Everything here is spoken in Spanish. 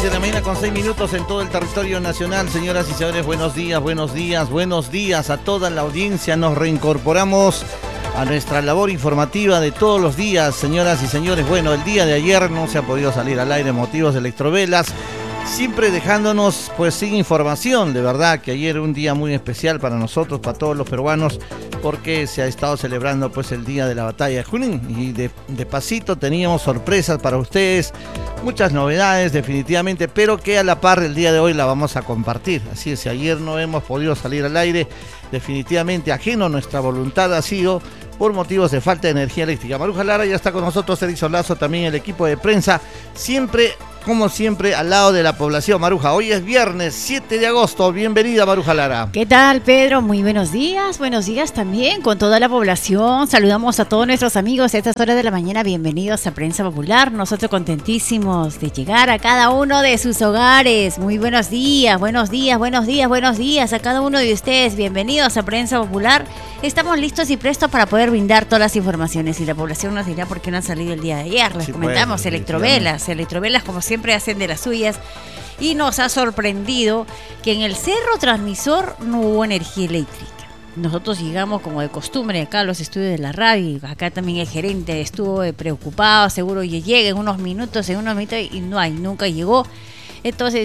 de la mañana con 6 minutos en todo el territorio nacional. Señoras y señores, buenos días, buenos días, buenos días a toda la audiencia. Nos reincorporamos a nuestra labor informativa de todos los días, señoras y señores. Bueno, el día de ayer no se ha podido salir al aire, motivos de Electrovelas, siempre dejándonos pues sin información. De verdad que ayer un día muy especial para nosotros, para todos los peruanos, porque se ha estado celebrando pues el día de la batalla de Junín y de pasito teníamos sorpresas para ustedes, muchas novedades definitivamente, pero que a la par el día de hoy la vamos a compartir. Así es, si ayer no hemos podido salir al aire, definitivamente ajeno a nuestra voluntad ha sido por motivos de falta de energía eléctrica. Maruja Lara ya está con nosotros, Eric Solazo, también el equipo de prensa, siempre, como siempre, al lado de la población. Maruja, hoy es viernes 7 de agosto, bienvenida Maruja Lara. ¿Qué tal, Pedro? Muy buenos días también con toda la población. Saludamos a todos nuestros amigos a estas horas de la mañana, bienvenidos a Prensa Popular. Nosotros contentísimos de llegar a cada uno de sus hogares. Muy buenos días, buenos días, buenos días, buenos días a cada uno de ustedes. Bienvenidos a Prensa Popular. Estamos listos y prestos para poder brindar todas las informaciones y la población nos dirá por qué no han salido el día de ayer. Les comentamos, pues, Electrovelas como siempre hacen de las suyas y nos ha sorprendido que en el cerro transmisor no hubo energía eléctrica. Nosotros llegamos como de costumbre acá a los estudios de la radio y acá también el gerente estuvo preocupado, seguro que llega en unos minutos y no hay, nunca llegó. Entonces